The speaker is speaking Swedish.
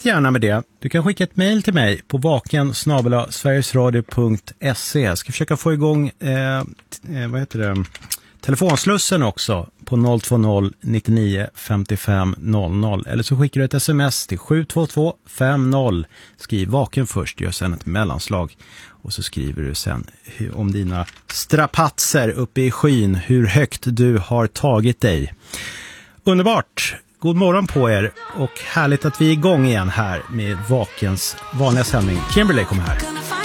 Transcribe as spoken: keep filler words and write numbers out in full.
fortsätt gärna med det. Du kan skicka ett mejl till mig på vaken snabel-a sverigesradio punkt se. Jag ska försöka få igång eh, eh, vad heter det? telefonslussen också på noll två noll nittionio femtiofem noll noll. Eller så skickar du ett sms till sju två två fem noll. Skriv vaken först, gör sen ett mellanslag. Och så skriver du sen om dina strapatser uppe i skyn, hur högt du har tagit dig. Underbart! God morgon på er och härligt att vi är igång igen här med Vakens vanliga sändning. Kimberley kommer här.